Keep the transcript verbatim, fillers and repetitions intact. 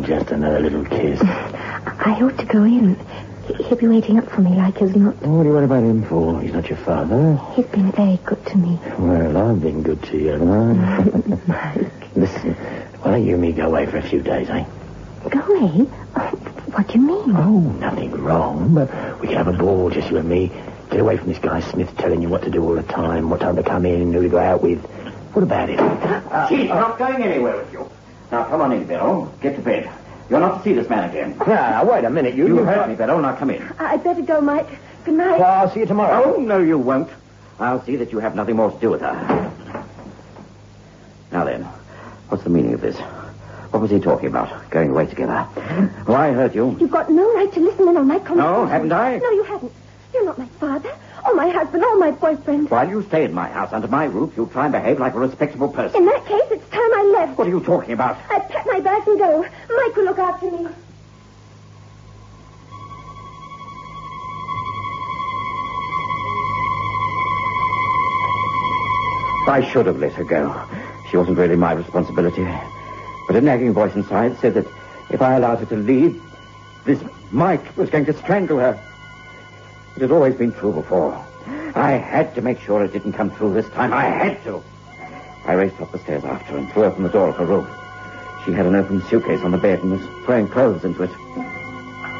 just another little kiss. I ought to go in. He'll be waiting up for me like as not. Oh, what do you worry about him for? He's not your father. He's been very good to me. Well, I've been good to you, haven't I? Mike. Listen, why don't you and me go away for a few days, eh? Go away? Oh, what do you mean? Oh, nothing wrong, but we can have a ball, just you and me. Get away from this guy Smith telling you what to do all the time, what time to come in, who to go out with. What about it? Uh, She's not going anywhere with you. Now, come on in, Beryl. Get to bed. You're not to see this man again. Now, wait a minute. You, You you heard me, Beryl. Now, come in. I'd better go, Mike. Good night. Well, I'll see you tomorrow. Oh, no, you won't. I'll see that you have nothing more to do with her. Now then, what's the meaning of this? What was he talking about? Going away together? Well, I heard you. You've got no right to listen in on my conversation. No, haven't I? No, you haven't. You're not my father, or my husband, or my boyfriend. While you stay in my house, under my roof, you try and behave like a respectable person. In that case, it's time I left. What are you talking about? I'd pack my bags and go. Mike will look after me. I should have let her go. She wasn't really my responsibility. But a nagging voice inside said that if I allowed her to leave, this Mike was going to strangle her. It had always been true before. I had to make sure it didn't come through this time. I had to. I raced up the stairs after her and threw open the door of her room. She had an open suitcase on the bed and was throwing clothes into it.